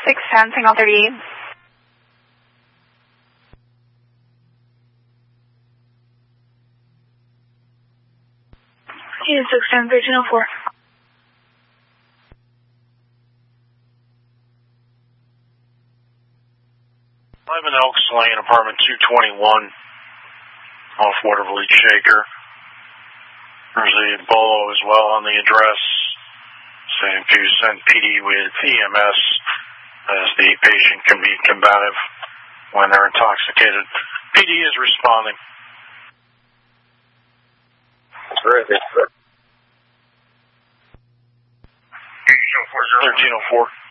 610, signal 38. Unit 610, 1304. I'm in Elks Lane, apartment 221, off Waterville Shaker. There's a bolo as well on the address, saying to send PD with EMS, as the patient can be combative when they're intoxicated. PD is responding. Terrific. 1304.